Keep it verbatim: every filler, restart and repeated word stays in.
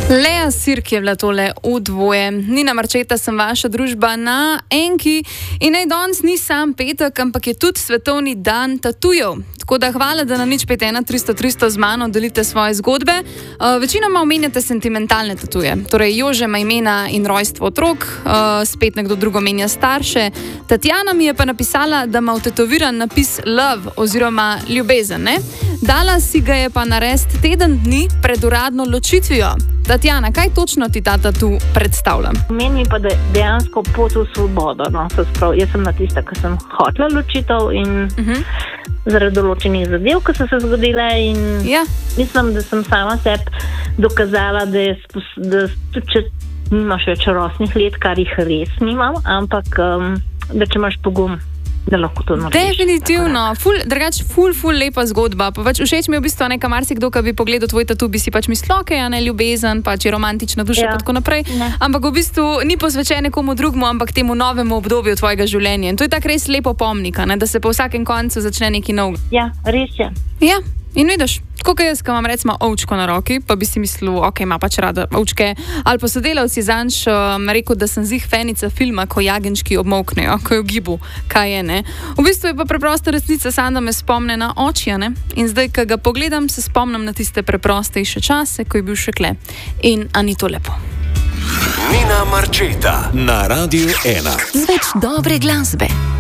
Lea Sirk je bila tole v dvoje. Nina Marčeta sem vaša družba na Enki in naj danes ni sam petek, ampak je tudi svetovni dan tatujev. Tako da hvala, da na nič pet ena tristo tristo z mano delite svoje zgodbe. Uh, večinoma omenjate sentimentalne tatuje. Torej, Jože ima imena in rojstvo otrok, uh, spet nekdo drugo menja starše. Tatjana mi je pa napisala, da ima vtetoviran napis love oziroma ljubezen, ne? Dala si ga je pa narediti teden dni pred uradno ločitvijo. Tatjana, kaj točno ti ta tatu predstavlja? Meni pa da dejansko pot v svobodo. No? Sprav, jaz sem na tista, ki sem hotela ločitev in uh-huh. zaradi določenih zadev, ki so se zgodile in ja. mislim, da sem sama sebi dokazala, da, je, da tudi če nimaš več rosnih let, kar jih res nimam, ampak um, da če imaš pogum, da lahko to narediš. Definitivno, ful, drugač ful, ful lepa zgodba. Pa pač všeč mi je v bistvu neka marsikdo, ki bi pogledal tvoj tatu, bi si pač mislil, ok, a ne ljubezen, pač je romantična duša, ja. pa tako naprej. Ne. Ampak v bistvu ni posvečen nekomu drugmu, ampak temu novemu obdobju tvojega življenja. In to je tak res lepo pomnik, ne, da se po vsakem koncu začne neki nov. Ja, res je. Ja. In vidiš, tako kot jaz, ko imam recimo ovčko na roki, pa bi si mislil, ok, ima pač rada ovčke, ali pa sodelavci zanj um, rekel, da sem zih fenica filma, ko jagenčki obmoknejo, ko je v gibu, kaj je, ne. V bistvu je pa preprosta resnica, samo da me spomne na očija, ne. In zdaj, ko ga pogledam, se spomnim na tiste preprostejše čase, ko je bil še kle. In a ni to lepo? Nina Marčeta na Radiu ena. Več dobre glasbe.